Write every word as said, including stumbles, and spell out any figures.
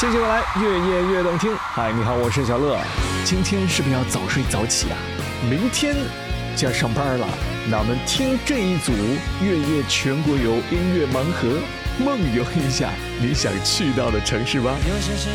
谢谢我来，越夜越动听。嗨，你好，我是小乐。今天是不是要早睡早起啊？明天就要上班了，那我们听这一组越夜全国游音乐盲盒，梦游一下你想去到的城市吧。